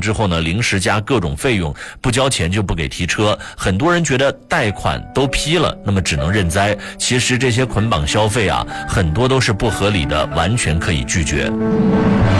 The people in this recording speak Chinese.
之后呢，临时加各种费用，不交钱就不给提车。很多人觉得贷款都批了，那么只能认栽。其实这些捆绑消费啊，很多都是不合理的，完全可以拒绝。